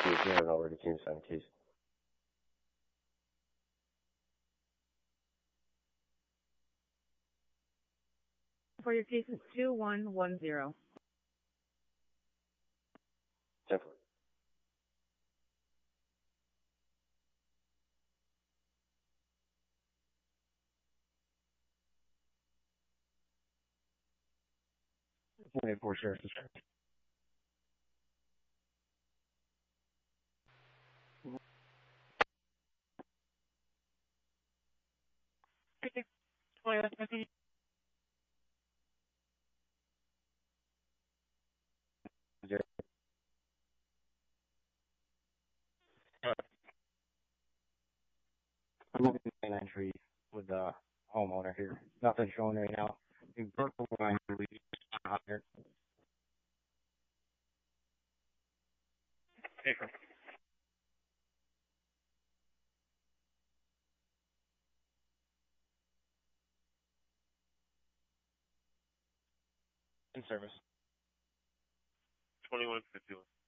if you haven't already came to sign the case. For your case is 2110. Definitely. For Sheriff's District. I'm looking at an entry with the homeowner here. Nothing showing right now. In purple line, out here. Paper. In service. 2151.